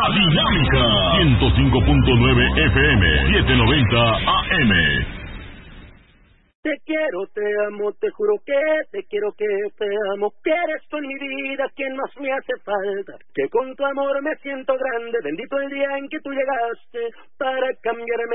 La Dinámica 105.9 FM 790 AM. Te quiero, te amo, te juro que te quiero, que te amo, que eres tú en mi vida quien más me hace falta, que con tu amor me siento grande, bendito el día en que tú llegaste para cambiarme